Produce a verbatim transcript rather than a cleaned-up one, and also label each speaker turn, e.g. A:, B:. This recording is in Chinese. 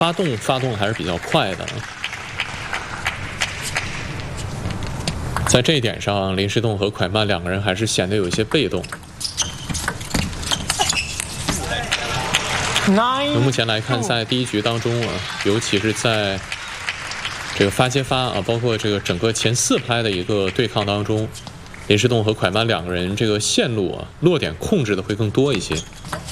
A: 发动发动还是比较快的。在这一点上，林诗栋和蒯曼两个人还是显得有一些被动。那目前来看，在第一局当中啊，尤其是在这个发接发啊，包括这个整个前四拍的一个对抗当中，林诗栋和蒯曼两个人这个线路啊落点控制的会更多一些。